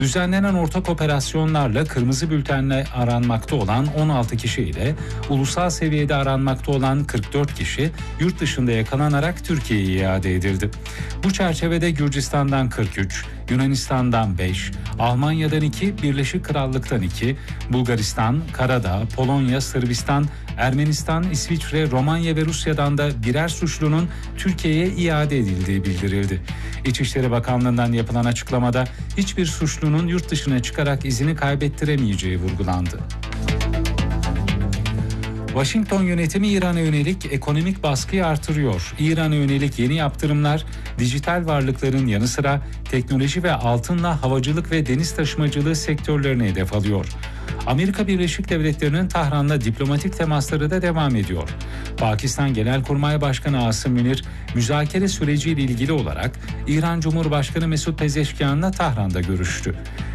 Düzenlenen ortak operasyonlarla kırmızı bültenle aranmakta olan 16 kişi ile ulusal seviyede aranmakta olan 44 kişi yurt dışında yakalanarak Türkiye'ye iade edildi. Bu çerçevede Gürcistan'dan 43, Yunanistan'dan 5, Almanya'dan 2, Birleşik Krallık'tan 2, Bulgaristan, Karadağ, Polonya, Sırbistan, Ermenistan, İsviçre, Romanya ve Rusya'dan da birer suçlunun Türkiye'ye iade edildiği bildirildi. İçişleri Bakanlığı'ndan yapılan açıklamada hiçbir suçlunun yurt dışına çıkarak izini kaybettiremeyeceği vurgulandı. Washington yönetimi İran'a yönelik ekonomik baskıyı artırıyor. İran'a yönelik yeni yaptırımlar, dijital varlıkların yanı sıra teknoloji ve altınla havacılık ve deniz taşımacılığı sektörlerine hedef alıyor. Amerika Birleşik Devletleri'nin Tahran'la diplomatik temasları da devam ediyor. Pakistan Genelkurmay Başkanı Asım Münir, müzakere süreciyle ilgili olarak İran Cumhurbaşkanı Mesut Pezeşkian'la Tahran'da görüştü.